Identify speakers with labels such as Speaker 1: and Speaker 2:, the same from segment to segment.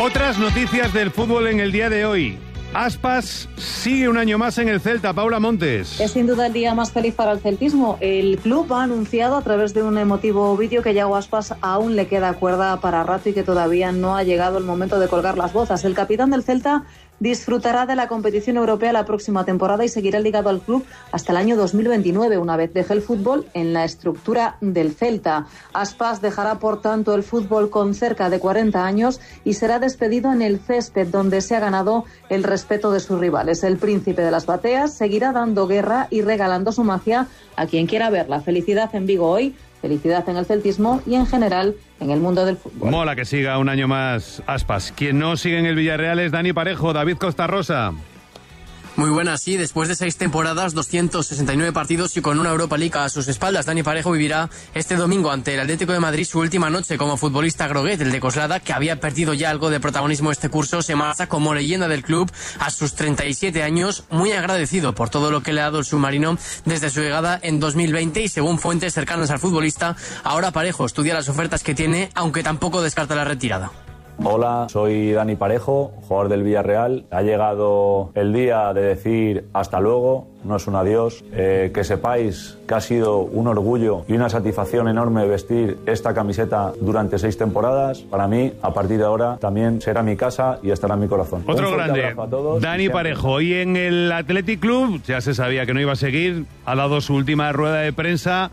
Speaker 1: Otras noticias del fútbol en el día de hoy. Aspas sigue un año más en el Celta. Paula Montes.
Speaker 2: Es sin duda el día más feliz para el celtismo. El club ha anunciado a través de un emotivo vídeo que Yago Aspas aún le queda cuerda para rato y que todavía no ha llegado el momento de colgar las bozas. El capitán del Celta disfrutará de la competición europea la próxima temporada y seguirá ligado al club hasta el año 2029, una vez deje el fútbol en la estructura del Celta. Aspas dejará, por tanto, el fútbol con cerca de 40 años y será despedido en el césped, donde se ha ganado el respeto de sus rivales. El príncipe de las bateas seguirá dando guerra y regalando su magia a quien quiera verla. Felicidad en Vigo hoy, felicidad en el celtismo y en general en el mundo del fútbol.
Speaker 1: Mola que siga un año más Aspas. Quien no sigue en el Villarreal es Dani Parejo. David Costarrosa.
Speaker 3: Muy buenas, sí. Después de 6 temporadas, 269 partidos y con una Europa League a sus espaldas, Dani Parejo vivirá este domingo ante el Atlético de Madrid su última noche como futbolista groguet. El de Coslada, que había perdido ya algo de protagonismo este curso, se marcha como leyenda del club a sus 37 años, muy agradecido por todo lo que le ha dado el submarino desde su llegada en 2020 y según fuentes cercanas al futbolista, ahora Parejo estudia las ofertas que tiene, aunque tampoco descarta la retirada.
Speaker 4: Hola, soy Dani Parejo, jugador del Villarreal. Ha llegado el día de decir hasta luego, no es un adiós. Que sepáis que ha sido un orgullo y una satisfacción enorme vestir esta camiseta durante 6 temporadas. Para mí, a partir de ahora, también será mi casa y estará en mi corazón.
Speaker 1: Otro grande, Dani Parejo. Y en el Athletic Club, ya se sabía que no iba a seguir, ha dado su última rueda de prensa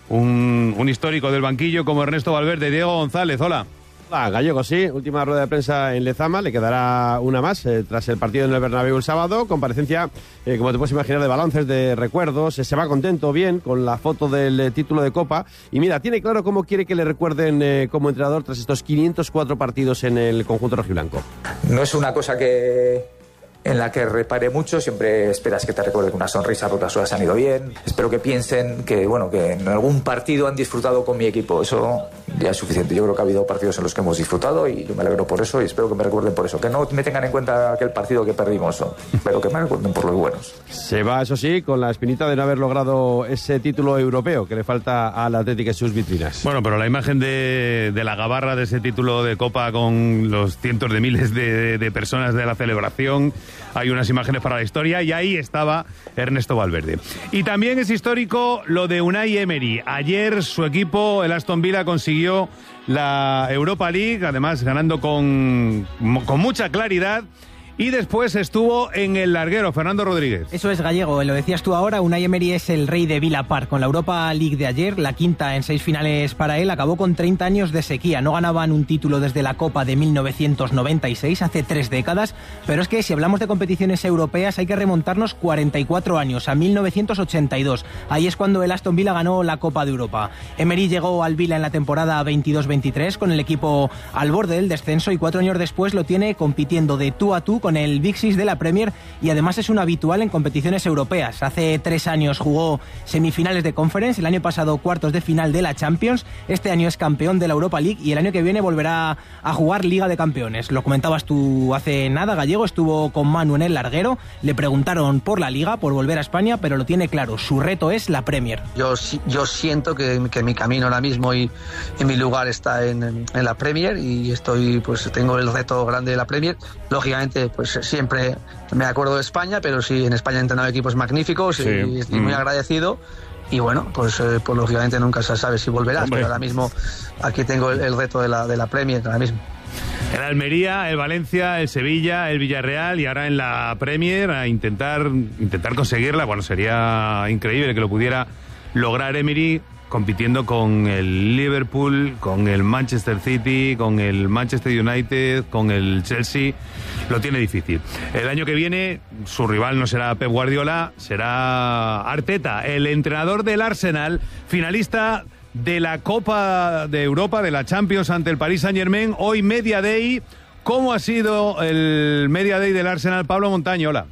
Speaker 1: un histórico del banquillo como Ernesto Valverde. Diego González, hola.
Speaker 5: Gallego, sí, última rueda de prensa en Lezama, le quedará una más tras el partido en el Bernabéu el sábado, comparecencia, como te puedes imaginar, de balances, de recuerdos, se va contento, bien, con la foto del título de Copa, y mira, tiene claro cómo quiere que le recuerden como entrenador tras estos 504 partidos en el conjunto rojiblanco.
Speaker 6: No es una cosa en la que repare mucho, siempre esperas que te recuerden con una sonrisa porque las cosas han ido bien. Espero que piensen que en algún partido han disfrutado con mi equipo, eso ya es suficiente. Yo creo que ha habido partidos en los que hemos disfrutado y yo me alegro por eso y espero que me recuerden por eso, que no me tengan en cuenta aquel partido que perdimos, pero que me recuerden por los buenos.
Speaker 5: Se va, eso sí, con la espinita de no haber logrado ese título europeo que le falta al Atlético en sus vitrinas.
Speaker 1: Bueno, pero la imagen de la gabarra de ese título de Copa con los cientos de miles de personas de la celebración, hay unas imágenes para la historia y ahí estaba Ernesto Valverde. Y también es histórico lo de Unai Emery. Ayer su equipo, el Aston Villa, consiguió la Europa League, además ganando con mucha claridad. Y después estuvo en el larguero, Fernando Rodríguez.
Speaker 7: Eso es, Gallego, lo decías tú ahora, Unai Emery es el rey de Villa Park. Con la Europa League de ayer, la quinta en 6 finales para él, acabó con 30 años de sequía. No ganaban un título desde la Copa de 1996, hace 3 décadas, pero es que si hablamos de competiciones europeas hay que remontarnos 44 años, a 1982. Ahí es cuando el Aston Villa ganó la Copa de Europa. Emery llegó al Villa en la temporada 22-23 con el equipo al borde del descenso y 4 años después lo tiene compitiendo de tú a tú con el Big Six de la Premier y además es un habitual en competiciones europeas. Hace 3 años jugó semifinales de Conference, el año pasado cuartos de final de la Champions, este año es campeón de la Europa League y el año que viene volverá a jugar Liga de Campeones. Lo comentabas tú hace nada, Gallego, estuvo con Manu en el larguero, le preguntaron por la Liga, por volver a España, pero lo tiene claro, su reto es la Premier.
Speaker 8: Yo siento que mi camino ahora mismo y mi lugar está en la Premier y tengo el reto grande de la Premier. Lógicamente, pues siempre me acuerdo de España, pero sí, en España he entrenado equipos magníficos y estoy muy agradecido. Y bueno, pues lógicamente nunca se sabe si volverás, pero ahora mismo aquí tengo el reto de la Premier ahora mismo.
Speaker 1: El Almería, el Valencia, el Sevilla, el Villarreal y ahora en la Premier a intentar conseguirla. Bueno, sería increíble que lo pudiera lograr Emery compitiendo con el Liverpool, con el Manchester City, con el Manchester United, con el Chelsea. Lo tiene difícil. El año que viene su rival no será Pep Guardiola, será Arteta, el entrenador del Arsenal, finalista de la Copa de Europa, de la Champions ante el Paris Saint-Germain. Hoy Media Day. ¿Cómo ha sido el Media Day del Arsenal? Pablo Montaño, hola.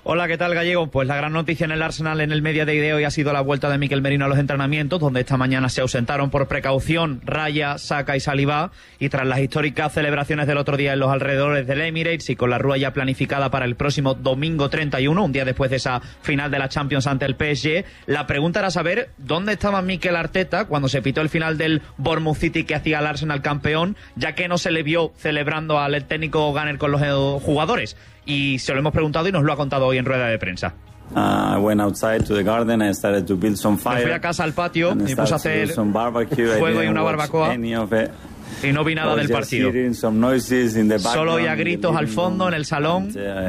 Speaker 9: Hola, ¿qué tal, Gallego? Pues la gran noticia en el Arsenal en el Media Day de hoy ha sido la vuelta de Mikel Merino a los entrenamientos, donde esta mañana se ausentaron por precaución Raya, Saka y Saliba, y tras las históricas celebraciones del otro día en los alrededores del Emirates y con la rúa ya planificada para el próximo domingo 31, un día después de esa final de la Champions ante el PSG, la pregunta era saber dónde estaba Mikel Arteta cuando se pitó el final del Bournemouth City que hacía al Arsenal campeón, ya que no se le vio celebrando al técnico Gunner con los jugadores. Y se lo hemos preguntado y nos lo ha contado hoy en rueda de prensa.
Speaker 10: I went outside to the garden and started to build some fire.
Speaker 9: Me fui a casa al patio y me puse a hacer fuego y una barbacoa y no vi nada del partido. Solo oía gritos al fondo en el salón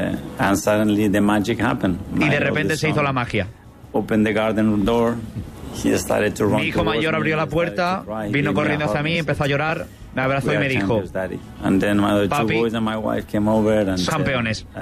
Speaker 9: y de repente se hizo la magia. Mi hijo mayor abrió la puerta, vino corriendo hacia mí, empezó a llorar, me abrazó y me dijo: papi, campeones.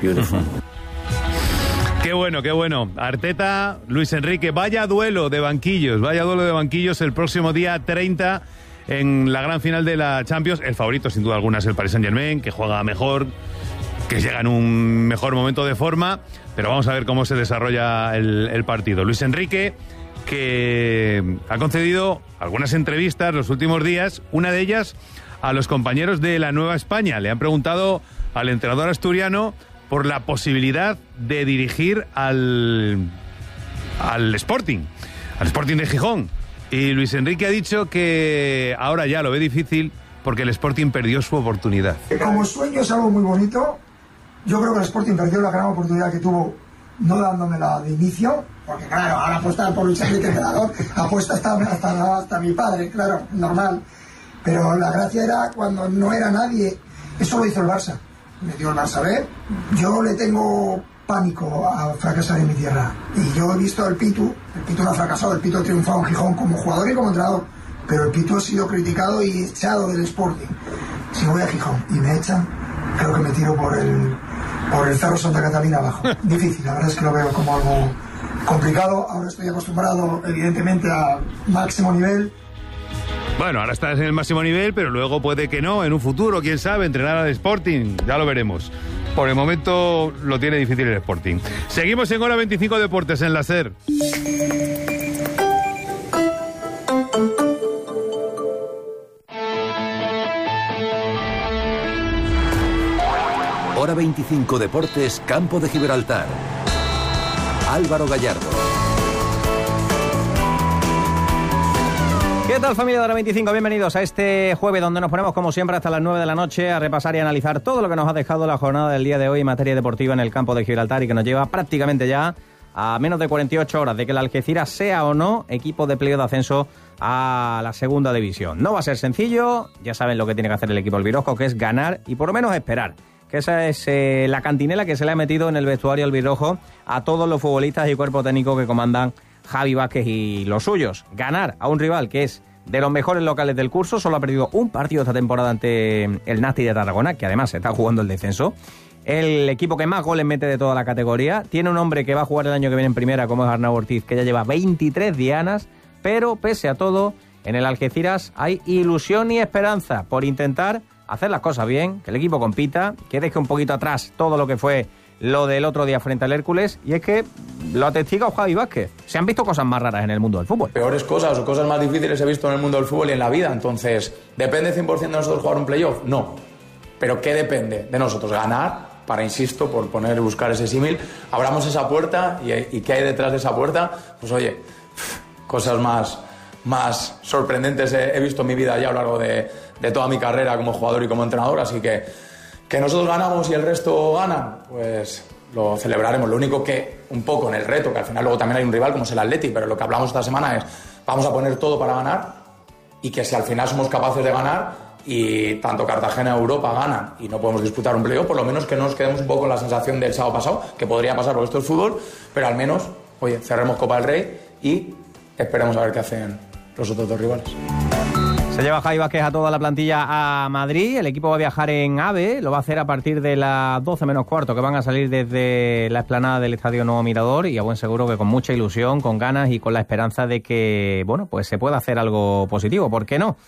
Speaker 1: Qué bueno, qué bueno. Arteta, Luis Enrique, vaya duelo de banquillos el próximo día 30 en la gran final de la Champions. El favorito, sin duda alguna, es el Paris Saint-Germain, que juega mejor, que llega en un mejor momento de forma, pero vamos a ver cómo se desarrolla el partido. Luis Enrique, que ha concedido algunas entrevistas los últimos días, una de ellas a los compañeros de La Nueva España. Le han preguntado al entrenador asturiano por la posibilidad de dirigir al Sporting de Gijón. Y Luis Enrique ha dicho que ahora ya lo ve difícil porque el Sporting perdió su oportunidad.
Speaker 11: Como sueño es algo muy bonito. Yo creo que el Sporting perdió la gran oportunidad que tuvo no dándomela de inicio, porque claro, ahora apostar por Luis Enrique entrenador, apuesta hasta mi padre, claro, normal. Pero la gracia era cuando no era nadie. Eso lo hizo el Barça. Me dio el Barça B. Yo le tengo pánico a fracasar en mi tierra. Y yo he visto al Pitu. El Pitu no ha fracasado, el Pitu ha triunfado en Gijón como jugador y como entrenador. Pero el Pitu ha sido criticado y echado del Sporting. Si voy a Gijón y me echan, creo que me tiro por el Cerro Santa Catalina abajo. Difícil, la verdad es que lo veo como algo complicado. Ahora estoy acostumbrado, evidentemente, a máximo nivel.
Speaker 1: Bueno, ahora estás en el máximo nivel, pero luego puede que no, en un futuro, quién sabe, entrenar al Sporting, ya lo veremos. Por el momento lo tiene difícil el Sporting. Seguimos en Hora 25 Deportes en la SER.
Speaker 12: Hora 25 Deportes, Campo de Gibraltar. Álvaro Gallardo.
Speaker 7: ¿Qué tal, familia de Hora 25? Bienvenidos a este jueves donde nos ponemos como siempre hasta las 9 de la noche a repasar y analizar todo lo que nos ha dejado la jornada del día de hoy en materia deportiva en el Campo de Gibraltar y que nos lleva prácticamente ya a menos de 48 horas de que el Algeciras sea o no equipo de playoff de ascenso a la segunda división. No va a ser sencillo, ya saben lo que tiene que hacer el equipo albirrojo, que es ganar y por lo menos esperar. Que esa es la cantinela que se le ha metido en el vestuario albirrojo a todos los futbolistas y cuerpo técnico que comandan Javi Vázquez y los suyos. Ganar a un rival que es de los mejores locales del curso, solo ha perdido un partido esta temporada ante el Nasti de Tarragona, que además se está jugando el descenso. El equipo que más goles mete de toda la categoría. Tiene un hombre que va a jugar el año que viene en primera, como es Arnau Ortiz, que ya lleva 23 dianas, pero pese a todo, en el Algeciras hay ilusión y esperanza por intentar hacer las cosas bien, que el equipo compita, que deje un poquito atrás todo lo que fue lo del otro día frente al Hércules, y es que lo atestiga Javi Vázquez. Se han visto cosas más raras en el mundo del fútbol.
Speaker 13: Peores cosas o cosas más difíciles he visto en el mundo del fútbol y en la vida, entonces, ¿depende 100% de nosotros jugar un playoff? No. ¿Pero qué depende de nosotros? Ganar, para, insisto, por buscar ese símil, abramos esa puerta y ¿qué hay detrás de esa puerta? Pues oye, cosas más sorprendentes he visto en mi vida ya a lo largo de toda mi carrera como jugador y como entrenador, así que nosotros ganamos y el resto gana, pues lo celebraremos. Lo único que, un poco en el reto, que al final luego también hay un rival como es el Atleti, pero lo que hablamos esta semana es, vamos a poner todo para ganar, y que si al final somos capaces de ganar y tanto Cartagena o Europa ganan y no podemos disputar un playoff, por lo menos que no nos quedemos un poco con la sensación del sábado pasado, que podría pasar porque esto es fútbol, pero al menos, oye, cerremos Copa del Rey y esperemos a ver qué hacen los otros dos rivales.
Speaker 7: Se lleva Javi Vázquez a toda la plantilla a Madrid. El equipo va a viajar en AVE. Lo va a hacer a partir de las 12 menos cuarto, que van a salir desde la explanada del Estadio Nuevo Mirador, y a buen seguro que con mucha ilusión, con ganas y con la esperanza de que, bueno, pues se pueda hacer algo positivo. ¿Por qué no?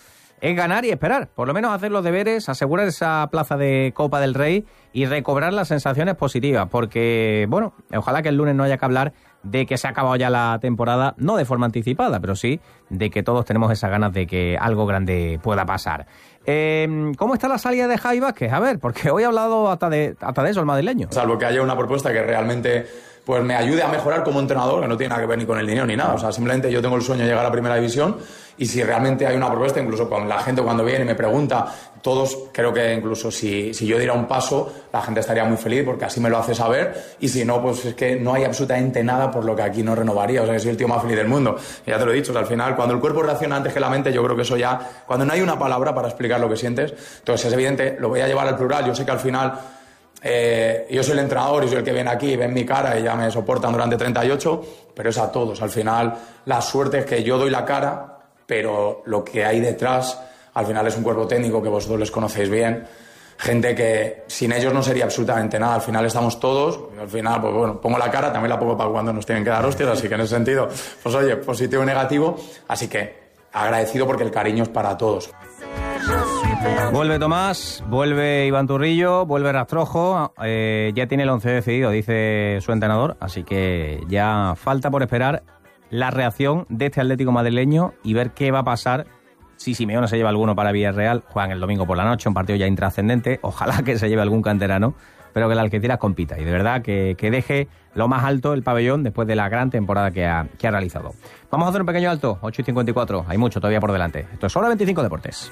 Speaker 14: es ganar y esperar, por lo menos hacer los deberes, asegurar esa plaza de Copa del Rey y recobrar las sensaciones positivas, porque, bueno, ojalá que el lunes no haya que hablar de que se ha acabado ya la temporada, no de forma anticipada, pero sí de que todos tenemos esas ganas de que algo grande pueda pasar. ¿Cómo está la salida de Javi Vázquez? A ver, porque hoy ha hablado hasta de eso el madrileño.
Speaker 13: Salvo que haya una propuesta que realmente pues me ayude a mejorar como entrenador, que no tiene nada que ver ni con el dinero ni nada. O sea, simplemente yo tengo el sueño de llegar a Primera División y si realmente hay una propuesta, incluso con la gente cuando viene y me pregunta, todos creo que incluso si yo diera un paso, la gente estaría muy feliz porque así me lo hace saber y si no, pues es que no hay absolutamente nada por lo que aquí no renovaría. O sea, que soy el tío más feliz del mundo. Y ya te lo he dicho, o sea, al final, cuando el cuerpo reacciona antes que la mente, yo creo que eso ya, cuando no hay una palabra para explicar lo que sientes, entonces es evidente, lo voy a llevar al plural. Yo sé que al final yo soy el entrenador y soy el que viene aquí, ven mi cara y ya me soportan durante 38, pero es a todos. Al final, la suerte es que yo doy la cara, pero lo que hay detrás, al final es un cuerpo técnico que vosotros les conocéis bien, gente que sin ellos no sería absolutamente nada. Al final estamos todos, y al final, pues bueno, pongo la cara, también la pongo para cuando nos tienen que dar hostias, así que en ese sentido, pues oye, positivo y negativo, así que agradecido porque el cariño es para todos.
Speaker 14: Vuelve Tomás, vuelve Iván Turrillo, vuelve Rastrojo, ya tiene el 11 decidido, dice su entrenador, así que ya falta por esperar la reacción de este Atlético madrileño y ver qué va a pasar si Simeone se lleva alguno para Villarreal. Juegan el domingo por la noche, un partido ya intrascendente, ojalá que se lleve algún canterano, pero que el Algeciras compita y de verdad que deje lo más alto el pabellón después de la gran temporada que ha realizado. Vamos a hacer un pequeño alto, 8:54, hay mucho todavía por delante. Esto es Hora 25 Deportes.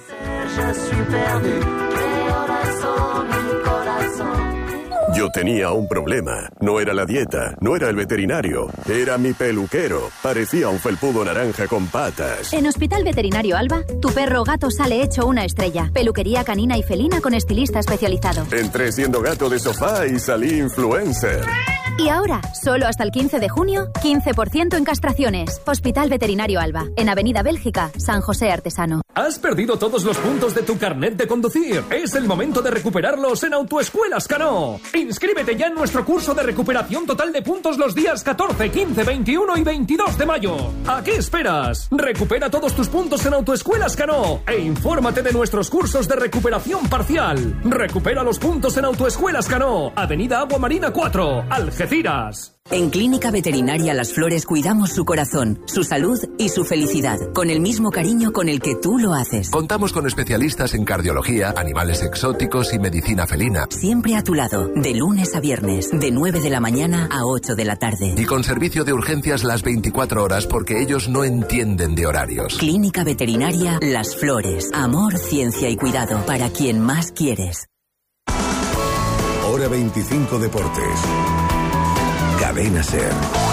Speaker 15: Yo tenía un problema. No era la dieta, no era el veterinario, era mi peluquero. Parecía un felpudo naranja con patas.
Speaker 16: En Hospital Veterinario Alba, tu perro o gato sale hecho una estrella. Peluquería canina y felina con estilista especializado.
Speaker 15: Entré siendo gato de sofá y salí influencer.
Speaker 16: Y ahora, solo hasta el 15 de junio, 15% en castraciones. Hospital Veterinario Alba, en Avenida Bélgica, San José Artesano.
Speaker 17: ¿Has perdido todos los puntos de tu carnet de conducir? Es el momento de recuperarlos en Autoescuelas Cano. Inscríbete ya en nuestro curso de recuperación total de puntos los días 14, 15, 21 y 22 de mayo. ¿A qué esperas? Recupera todos tus puntos en Autoescuelas Cano e infórmate de nuestros cursos de recuperación parcial. Recupera los puntos en Autoescuelas Cano, Avenida Agua Marina 4, Algeciras.
Speaker 18: En Clínica Veterinaria Las Flores cuidamos su corazón, su salud y su felicidad, con el mismo cariño con el que tú lo haces.
Speaker 12: Contamos con especialistas en cardiología, animales exóticos y medicina felina.
Speaker 18: Siempre a tu lado, de lunes a viernes, de 9 de la mañana a 8 de la tarde.
Speaker 12: Y con servicio de urgencias las 24 horas porque ellos no entienden de horarios.
Speaker 18: Clínica Veterinaria Las Flores. Amor, ciencia y cuidado para quien más quieres.
Speaker 12: Hora 25 Deportes. Cadena SER.